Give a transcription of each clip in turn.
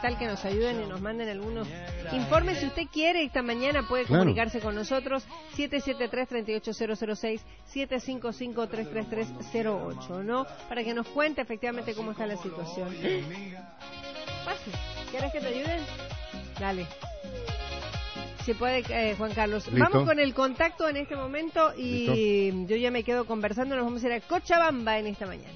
fundamental que nos ayuden y nos manden algunos informes. Si usted quiere, esta mañana puede comunicarse con nosotros, 773-38006, 755-33308, ¿no? Para que nos cuente efectivamente cómo está la situación. Pase. ¿Quieres que te ayuden? Dale. Si puede, Juan Carlos. ¿Listo? Vamos con el contacto en este momento y ¿Listo? Yo ya me quedo conversando. Nos vamos a ir a Cochabamba en esta mañana.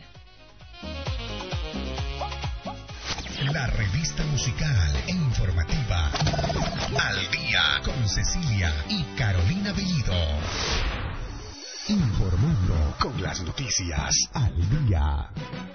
La revista musical e informativa Al Día con Cecilia y Carolina Bellido. Informando con las noticias al día.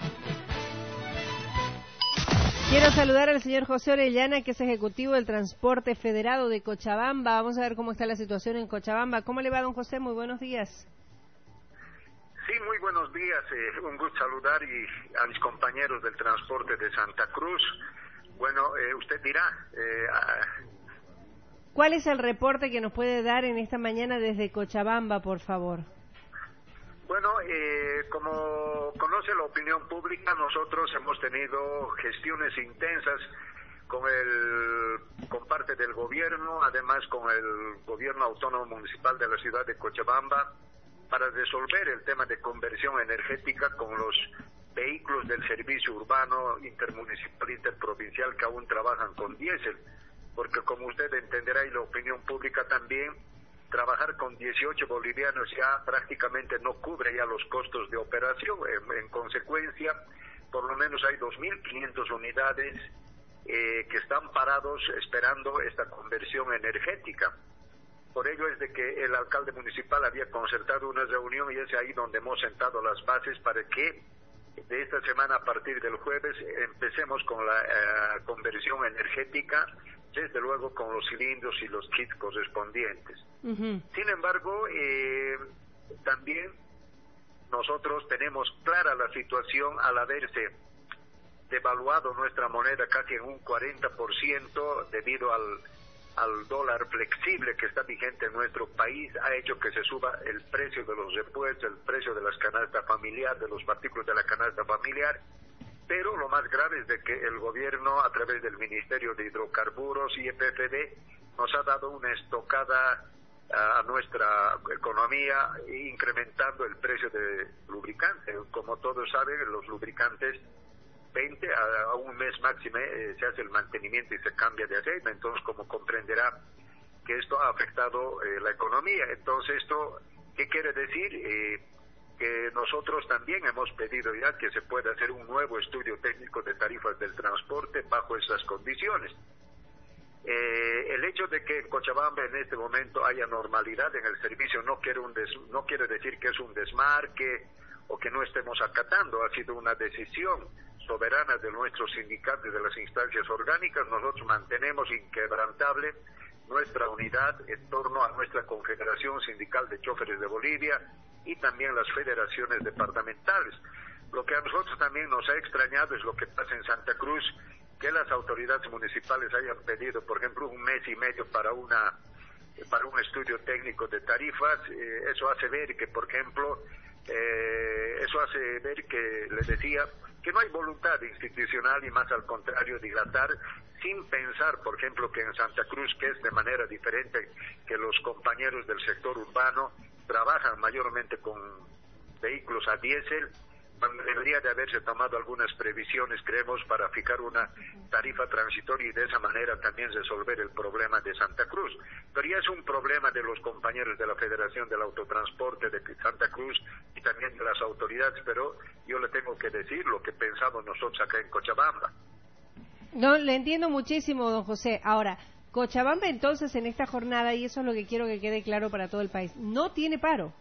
Quiero saludar al señor José Orellana, que es ejecutivo del Transporte Federado de Cochabamba. Vamos a ver cómo está la situación en Cochabamba. ¿Cómo le va, don José? Muy buenos días. Sí, muy buenos días. Un gusto saludar a mis compañeros del transporte de Santa Cruz. Bueno, usted dirá... ¿Cuál es el reporte que nos puede dar en esta mañana desde Cochabamba, por favor? Bueno, como conoce la opinión pública, nosotros hemos tenido gestiones intensas con parte del gobierno, además con el gobierno autónomo municipal de la ciudad de Cochabamba, para resolver el tema de conversión energética con los vehículos del servicio urbano intermunicipal interprovincial que aún trabajan con diésel, porque como usted entenderá y la opinión pública también, trabajar con 18 bolivianos ya prácticamente no cubre ya los costos de operación. En consecuencia, por lo menos hay 2.500 unidades que están parados esperando esta conversión energética. Por ello es de que el alcalde municipal había concertado una reunión y es ahí donde hemos sentado las bases para que de esta semana, a partir del jueves, empecemos con la conversión energética, desde luego con los cilindros y los kits correspondientes. Sin embargo, también nosotros tenemos clara la situación al haberse devaluado nuestra moneda casi en un 40% debido al dólar flexible que está vigente en nuestro país, ha hecho que se suba el precio de los repuestos, el precio de las canastas familiares, de los artículos de la canasta familiar. Pero lo más grave es de que el gobierno, a través del Ministerio de Hidrocarburos y EPFD, nos ha dado una estocada a nuestra economía, incrementando el precio de lubricantes. Como todos saben, los lubricantes 20 a un mes máximo se hace el mantenimiento y se cambia de aceite. Entonces, como comprenderá que esto ha afectado la economía. Entonces, ¿esto qué quiere decir? Que nosotros también hemos pedido ya que se pueda hacer un nuevo estudio técnico de tarifas del transporte bajo esas condiciones. El hecho de que en Cochabamba en este momento haya normalidad en el servicio no quiere decir que es un desmarque o que no estemos acatando. Ha sido una decisión soberana de nuestros sindicatos y de las instancias orgánicas. Nosotros mantenemos inquebrantable nuestra unidad en torno a nuestra Confederación Sindical de Choferes de Bolivia y también las federaciones departamentales. Lo que a nosotros también nos ha extrañado es lo que pasa en Santa Cruz, que las autoridades municipales hayan pedido, por ejemplo, un mes y medio para un estudio técnico de tarifas. Eso hace ver que, por ejemplo, les decía, que no hay voluntad institucional y más al contrario dilatar, sin pensar, por ejemplo, que en Santa Cruz, que es de manera diferente que los compañeros del sector urbano, trabajan mayormente con vehículos a diésel, debería de haberse tomado algunas previsiones, creemos, para fijar una tarifa transitoria y de esa manera también resolver el problema de Santa Cruz. Pero ya es un problema de los compañeros de la Federación del Autotransporte de Santa Cruz y también de las autoridades, pero yo le tengo que decir lo que pensamos nosotros acá en Cochabamba. No, le entiendo muchísimo, don José. Ahora, Cochabamba entonces en esta jornada, y eso es lo que quiero que quede claro para todo el país, no tiene paro.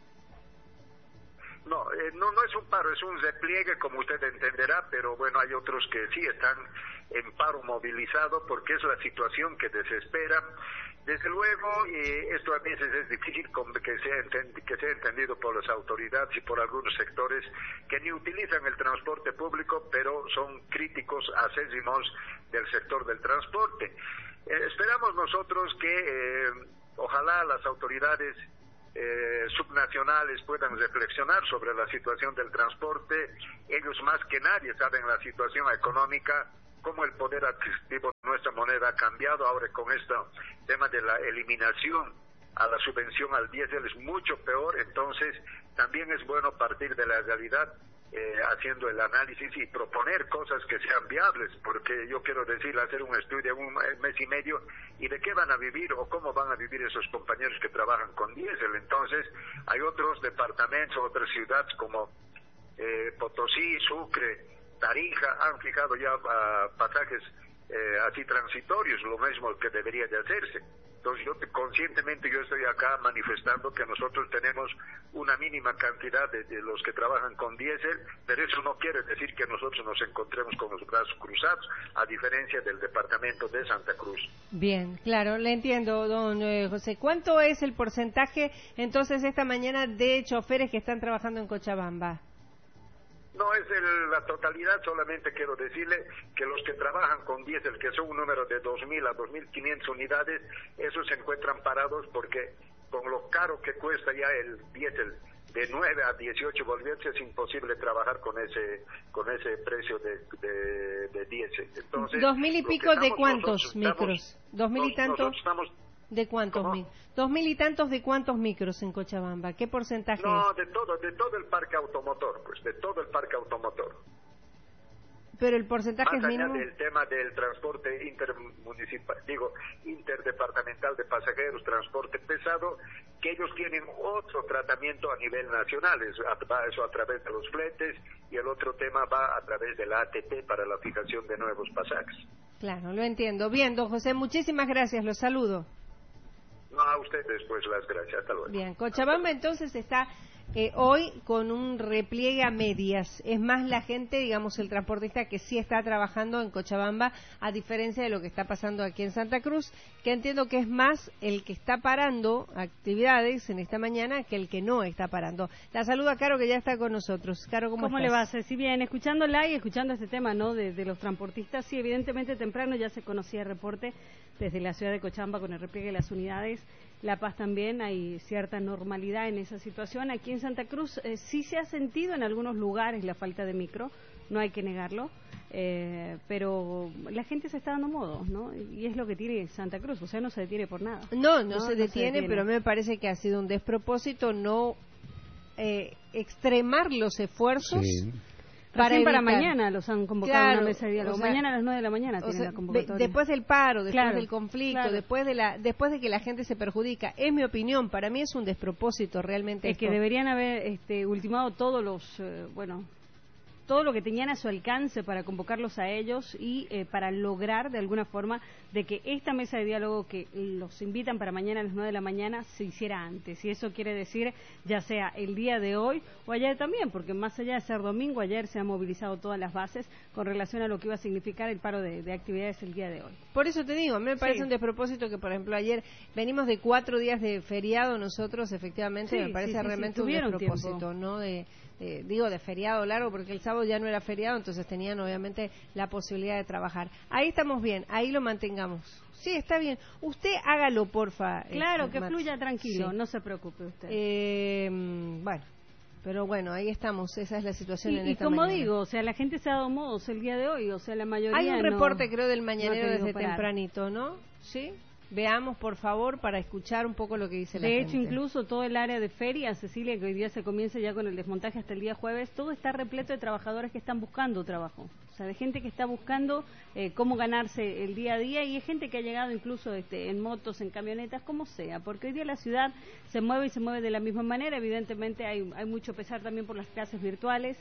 No es un paro, es un repliegue, como usted entenderá, pero bueno, hay otros que sí están en paro movilizado porque es la situación que desespera. Desde luego, esto a veces es difícil que sea entendido por las autoridades y por algunos sectores que ni utilizan el transporte público, pero son críticos acérrimos del sector del transporte. Esperamos nosotros que ojalá las autoridades subnacionales puedan reflexionar sobre la situación del transporte. Ellos más que nadie saben la situación económica cómo el poder adquisitivo de nuestra moneda ha cambiado ahora con este tema de la eliminación a la subvención al diésel es mucho peor. Entonces también es bueno partir de la realidad, haciendo el análisis y proponer cosas que sean viables, porque yo quiero decir, hacer un estudio en un mes y medio y de qué van a vivir o cómo van a vivir esos compañeros que trabajan con diésel. Entonces hay otros departamentos, otras ciudades como Potosí, Sucre, Tarija, han fijado ya pasajes así transitorios, lo mismo que debería de hacerse. Entonces conscientemente yo estoy acá manifestando que nosotros tenemos una mínima cantidad de los que trabajan con diésel, pero eso no quiere decir que nosotros nos encontremos con los brazos cruzados, a diferencia del departamento de Santa Cruz. Bien, claro, le entiendo, don José. ¿Cuánto es el porcentaje entonces esta mañana de choferes que están trabajando en Cochabamba? No es la totalidad, solamente quiero decirle que los que trabajan con diésel, que son un número de 2.000 a 2.500 unidades, esos se encuentran parados porque con lo caro que cuesta ya el diésel de 9 a 18 bolivianos es imposible trabajar con ese precio de diésel. Entonces, 2.000 y pico de cuántos micros, 2.000 y tantos. ¿De cuántos mil? 2.000 y tantos de cuántos micros en Cochabamba. ¿Qué porcentaje No, es? de todo el parque automotor, pues, de todo el parque automotor. Pero el porcentaje más es mínimo. Más allá del tema del transporte interdepartamental de pasajeros, transporte pesado, que ellos tienen otro tratamiento a nivel nacional, va eso a través de los fletes, y el otro tema va a través de la ATP para la fijación de nuevos pasajes. Claro, lo entiendo. Bien, don José, muchísimas gracias, los saludo. No, a ustedes pues las gracias, hasta luego. Bien, Cochabamba entonces está hoy con un repliegue a medias. Es más la gente, digamos, el transportista que sí está trabajando en Cochabamba, a diferencia de lo que está pasando aquí en Santa Cruz, que entiendo que es más el que está parando actividades en esta mañana que el que no está parando. La saludo a Caro, que ya está con nosotros. Caro, ¿cómo estás? le va? Si bien, escuchándola y escuchando este tema, ¿no?, de los transportistas, sí, evidentemente temprano ya se conocía el reporte desde la ciudad de Cochabamba con el repliegue de las unidades. La Paz también, hay cierta normalidad en esa situación. Aquí en Santa Cruz sí se ha sentido en algunos lugares la falta de micro, no hay que negarlo, pero la gente se está dando modo, ¿no? Y es lo que tiene Santa Cruz, o sea, no se detiene por nada. No se detiene, pero a mí me parece que ha sido un despropósito no extremar los esfuerzos. Sí. Para mañana los han convocado a una mesa de diálogo. Mañana a las 9 de la mañana tienen la convocatoria. Después del paro, después del conflicto, después de que la gente se perjudica. Es mi opinión, para mí es un despropósito realmente. Es que deberían haber ultimado todos los, todo lo que tenían a su alcance para convocarlos a ellos y para lograr de alguna forma de que esta mesa de diálogo que los invitan para mañana a las 9 de la mañana se hiciera antes. Y eso quiere decir ya sea el día de hoy o ayer también, porque más allá de ser domingo, ayer se han movilizado todas las bases con relación a lo que iba a significar el paro de actividades el día de hoy. Por eso te digo, a mí me parece un despropósito que, por ejemplo, ayer venimos de 4 días de feriado nosotros, efectivamente, me parece realmente un despropósito, ¿no? De feriado largo, porque el sábado ya no era feriado, entonces tenían obviamente la posibilidad de trabajar. Ahí estamos bien, ahí lo mantengamos. Sí, está bien. Usted hágalo, porfa. Claro, que fluya tranquilo, no se preocupe usted. Bueno, pero bueno, ahí estamos, esa es la situación en esta como mañana. digo, o sea, la gente se ha dado modos el día de hoy, o sea, la mayoría hay un reporte, creo, del mañanero mañanero desde tempranito, ¿no? Sí. Veamos, por favor, para escuchar un poco lo que dice la gente. De hecho, incluso todo el área de feria, Cecilia, que hoy día se comienza ya con el desmontaje hasta el día jueves, todo está repleto de trabajadores que están buscando trabajo. O sea, de gente que está buscando cómo ganarse el día a día, y hay gente que ha llegado incluso en motos, en camionetas, como sea, porque hoy día la ciudad se mueve y se mueve de la misma manera. Evidentemente hay mucho pesar también por las clases virtuales,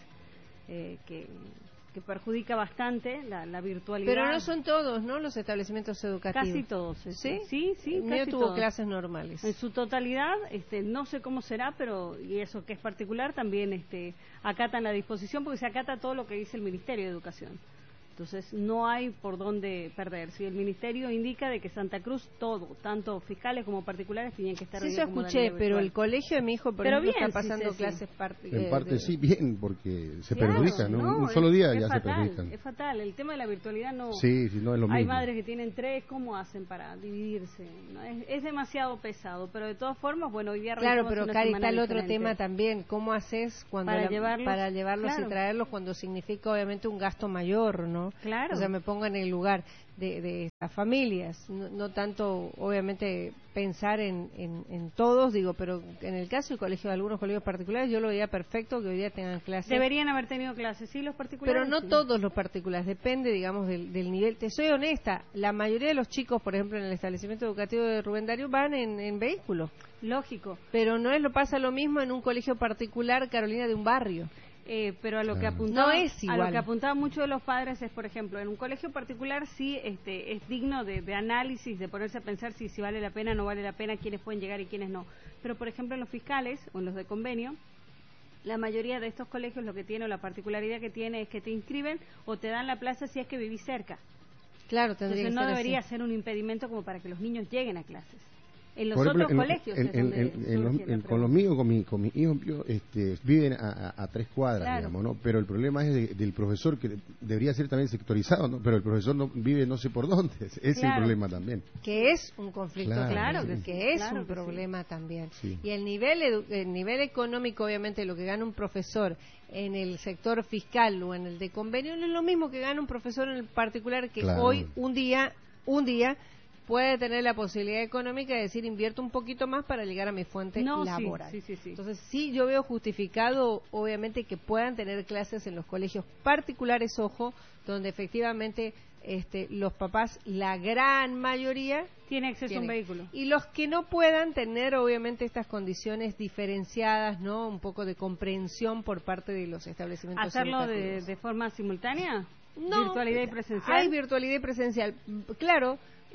que perjudica bastante la virtualidad. Pero no son todos, ¿no?, los establecimientos educativos. Casi todos. ¿Sí? Sí, el mío tuvo todos. clases normales. En su totalidad, no sé cómo será, pero, y eso que es particular, también acatan la disposición, porque se acata todo lo que dice el Ministerio de Educación. Entonces, no hay por dónde perder. Si el Ministerio indica de que Santa Cruz, todo, tanto fiscales como particulares, tenían que estar... Sí, yo escuché, pero el colegio de mi hijo, por ejemplo, está pasando clases... En parte sí, bien, porque se perjudica, ¿no? Un solo día ya se perjudican. Es fatal, el tema de la virtualidad no... Sí, no es lo mismo. Hay madres que tienen 3, ¿cómo hacen para dividirse? ¿No? Es demasiado pesado, pero de todas formas, bueno, hoy día... Claro, pero Cari, está el otro tema también, ¿cómo haces cuando para llevarlos y traerlos cuando significa obviamente un gasto mayor, ¿no? ¿no? Claro. O sea, me pongo en el lugar de estas familias, no tanto, obviamente, pensar en todos, digo, pero en el caso del colegio, de algunos colegios particulares, yo lo veía perfecto que hoy día tengan clases. Deberían haber tenido clases, sí, los particulares. Pero no todos los particulares, depende, digamos, del nivel. Te soy honesta, la mayoría de los chicos, por ejemplo, en el establecimiento educativo de Rubén Darío, van en vehículo. Lógico. Pero pasa lo mismo en un colegio particular, Carolina, de un barrio. Pero a lo que apuntaba, no es igual. A lo que apuntaban muchos de los padres es, por ejemplo, en un colegio particular sí es digno de análisis, de ponerse a pensar si vale la pena o no vale la pena, quiénes pueden llegar y quiénes no. Pero, por ejemplo, en los fiscales o en los de convenio, la mayoría de estos colegios lo que tiene, o la particularidad que tiene, es que te inscriben o te dan la plaza si es que vivís cerca. Claro, tendría Entonces que no ser debería así. ser un impedimento como para que los niños lleguen a clases. En los Por ejemplo, otros colegios con los míos, con mis hijos viven a 3 cuadras, claro, digamos, ¿no? Pero el problema es del profesor, que debería ser también sectorizado, ¿no? Pero el profesor no vive no sé por dónde, ese es el problema también. Que es un conflicto, claro, que es claro un que problema también. Sí. Y el nivel económico, obviamente, lo que gana un profesor en el sector fiscal o en el de convenio no es lo mismo que gana un profesor en el particular, que hoy un día puede tener la posibilidad económica de decir, invierto un poquito más para llegar a mi fuente laboral. Sí. Entonces, sí, yo veo justificado, obviamente, que puedan tener clases en los colegios particulares, ojo, donde efectivamente los papás, la gran mayoría, tiene acceso a un vehículo. Y los que no puedan tener, obviamente, estas condiciones diferenciadas, ¿no? Un poco de comprensión por parte de los establecimientos ¿Hacerlo educativos. de forma simultánea? No, ¿Virtualidad y presencial? Hay virtualidad y presencial. Claro,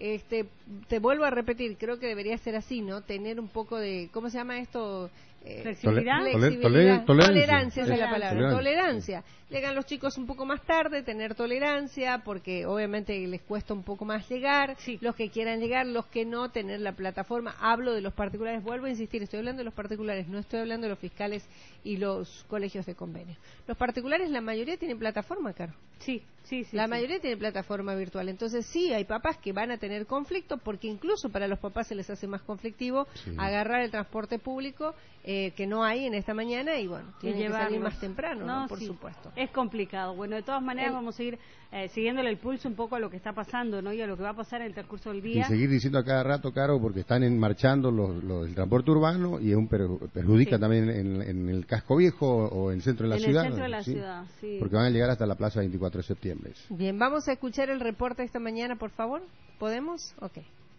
te vuelvo a repetir, creo que debería ser así, ¿no? Tener un poco de, ¿cómo se llama esto? Flexibilidad. Tolerancia, esa es la palabra. Tolerancia. Tolerancia. Llegan los chicos un poco más tarde, tener tolerancia, porque obviamente les cuesta un poco más llegar. Sí. Los que quieran llegar, los que no, tener la plataforma. Hablo de los particulares, vuelvo a insistir, estoy hablando de los particulares, no estoy hablando de los fiscales y los colegios de convenio. Los particulares, la mayoría tienen plataforma, Caro. Sí. La mayoría tiene plataforma virtual. Entonces sí, hay papás que van a tener conflicto, porque incluso para los papás se les hace más conflictivo agarrar el transporte público que no hay en esta mañana, y bueno, tienen que salir más temprano, ¿no? Por supuesto. Es complicado. Bueno, de todas maneras vamos a ir siguiéndole el pulso un poco a lo que está pasando, ¿no? Y a lo que va a pasar en el transcurso del día. Y seguir diciendo a cada rato, Caro, porque están marchando el transporte urbano, y es perjudica también en el casco viejo o en el centro de la ciudad. En el centro de la ciudad, sí. Porque van a llegar hasta la plaza 24 de septiembre. Bien, vamos a escuchar el reporte esta mañana, por favor. ¿Podemos? Ok.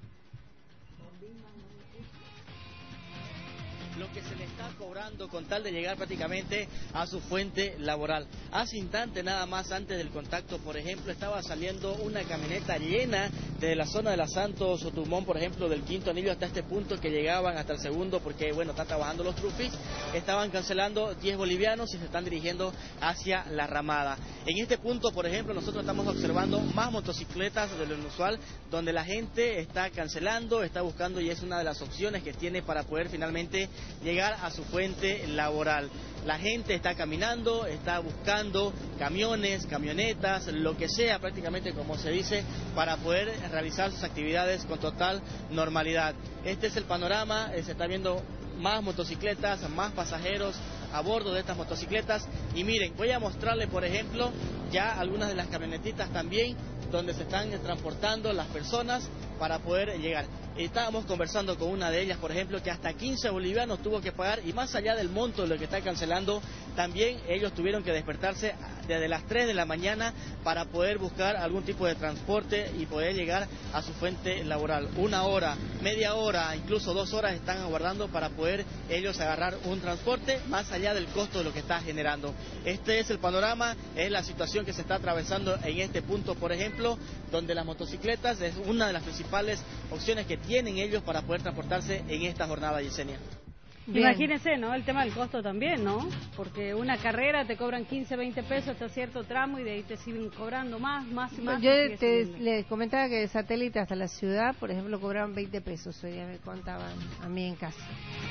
Lo que se le está cobrando con tal de llegar prácticamente a su fuente laboral. Hace instante, nada más antes del contacto, por ejemplo, estaba saliendo una camioneta llena de la zona de la Santos o Dumont, por ejemplo, del quinto anillo hasta este punto, que llegaban hasta el segundo, porque bueno, están trabajando los trufis, estaban cancelando 10 bolivianos y se están dirigiendo hacia la Ramada. En este punto, por ejemplo, nosotros estamos observando más motocicletas de lo inusual, donde la gente está cancelando, está buscando, y es una de las opciones que tiene para poder finalmente llegar a su fuente laboral. La gente está caminando, está buscando camiones, camionetas, lo que sea prácticamente, como se dice, para poder realizar sus actividades con total normalidad. Este es el panorama, se está viendo más motocicletas, más pasajeros a bordo de estas motocicletas, y miren, voy a mostrarle, por ejemplo, ya algunas de las camionetitas también, donde se están transportando las personas para poder llegar. Estábamos conversando con una de ellas, por ejemplo, que hasta 15 bolivianos tuvo que pagar, y más allá del monto de lo que está cancelando, también ellos tuvieron que despertarse desde las 3 de la mañana para poder buscar algún tipo de transporte y poder llegar a su fuente laboral. 1 hora, media hora, incluso 2 horas están aguardando para poder ellos agarrar un transporte, más allá del costo de lo que está generando. Este es el panorama, es la situación que se está atravesando en este punto, por ejemplo, donde las motocicletas es una de las principales opciones que tienen ellos para poder transportarse en esta jornada, Yesenia. Bien. Imagínense, ¿no? El tema del costo también, ¿no? Porque una carrera te cobran 15, 20 pesos hasta cierto tramo, y de ahí te siguen cobrando más y más. Yo les comentaba que de Satélite hasta la ciudad, por ejemplo, cobraban 20 pesos. Hoy ya me contaban a mí en casa.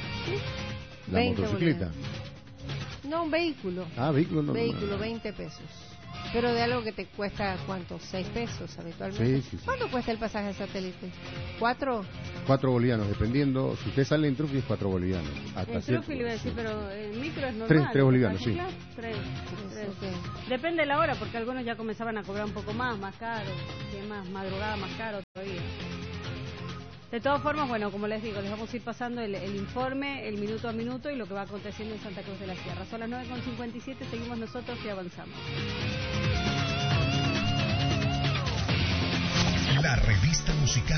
¿La motocicleta? No, un vehículo. Vehículo normal. Vehículo, 20 pesos. Pero de algo que te cuesta, ¿cuánto? 6 pesos habitualmente. Sí. ¿Cuánto cuesta el pasaje de Satélite? ¿4? 4 bolivianos, dependiendo. Si usted sale en Trufi es 4 bolivianos. En Trufi le iba a decir, pero el micro es normal. 3 bolivianos, sí. Tres. Depende de la hora, porque algunos ya comenzaban a cobrar un poco más caro, más madrugada más caro todavía. De todas formas, bueno, como les digo, les vamos a ir pasando el informe, el minuto a minuto y lo que va aconteciendo en Santa Cruz de la Sierra. Son las 9:57, seguimos nosotros y avanzamos. La revista musical.